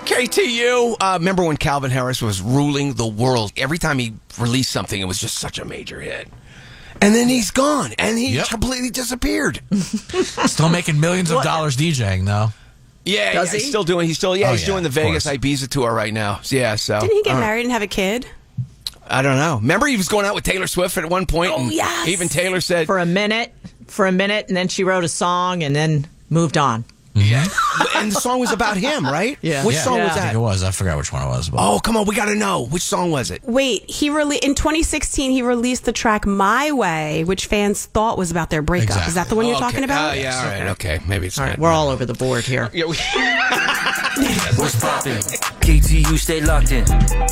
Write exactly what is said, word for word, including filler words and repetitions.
K T U. Uh, remember when Calvin Harris was ruling the world? Every time he released something, it was just such a major hit. And then he's gone, and he Yep. completely disappeared. Still making millions of dollars DJing, though. Yeah, Does yeah, he? he's still doing. He's still. Yeah, Oh, he's yeah, doing the of Vegas course. Ibiza tour right now. Yeah, so Didn't he get uh, married and have a kid? I don't know. Remember, he was going out with Taylor Swift at one point. Oh, and yes. Even Taylor said, For a minute, for a minute, and then she wrote a song and then moved on. "Yeah," and the song was about him, right? Yeah. Which Yeah. song Yeah. was I think that? it was. I forgot which one it was. But. Oh, come on, we got to know which song was it. Wait, he rele- in twenty sixteen he released the track "My Way," which fans thought was about their breakup. Exactly. Is that the one you're Okay. talking about? Oh, yeah, all right, okay, maybe it's All not. right, we're all over the board here. Yeah, we- What's poppin'? K T U, stay locked in.